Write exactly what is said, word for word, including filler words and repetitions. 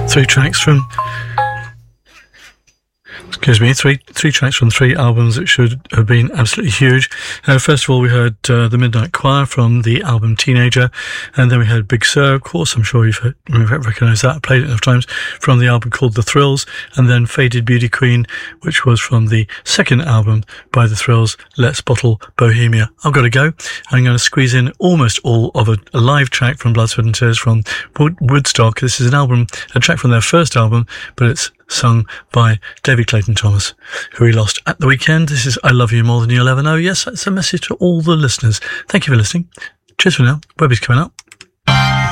Three tracks from... Excuse me, three three tracks from three albums that should have been absolutely huge. Uh, first of all, we heard uh, The Midnight Choir from the album Teenager, and then we heard Big Sur, of course, I'm sure you've, heard, you've recognised that, I played it enough times, from the album called The Thrills, and then Faded Beauty Queen, which was from the second album by The Thrills, Let's Bottle Bohemia. I've got to go. I'm going to squeeze in almost all of a, a live track from Blood, Sweat and Tears from Wood, Woodstock. This is an album, a track from their first album, but it's sung by David Clayton Thomas, who he lost at the weekend. This is I Love You More Than You'll Ever Know. Yes, that's a message to all the listeners. Thank you for listening. Cheers for now. Webby's coming up.